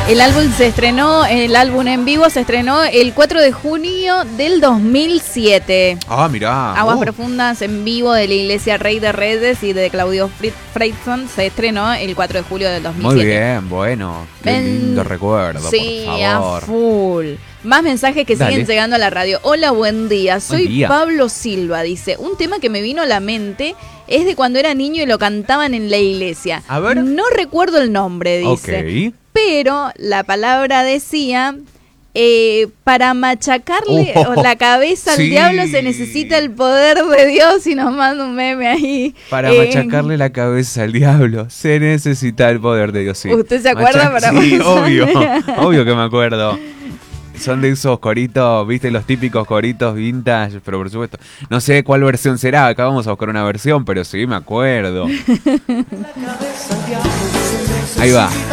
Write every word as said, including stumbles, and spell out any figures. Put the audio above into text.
El álbum se estrenó, el álbum en vivo se estrenó el cuatro de junio del dos mil siete. Ah, mirá. Aguas uh. Profundas en vivo de la Iglesia Rey de Redes y de Claudio Freidson se estrenó el cuatro de julio del dos mil siete. Muy bien, bueno. Qué Ven, lindo recuerdo, sí, por favor. a full. Más mensajes que Dale. siguen llegando a la radio. Hola, buen día. Soy Buen día. Pablo Silva, dice. Un tema que me vino a la mente es de cuando era niño y lo cantaban en la iglesia. A ver. No recuerdo el nombre, dice. Ok. Pero la palabra decía, eh, para machacarle Oh, la cabeza al sí. diablo se necesita el poder de Dios, y nos manda un meme ahí. Para Eh, machacarle la cabeza al diablo se necesita el poder de Dios. Sí. ¿Usted se acuerda? Macha- Para Sí, machacarle. obvio. Obvio que me acuerdo. Son de esos coritos, viste, los típicos coritos vintage, pero por supuesto. No sé cuál versión será, acá vamos a buscar una versión, pero sí me acuerdo. Ahí va.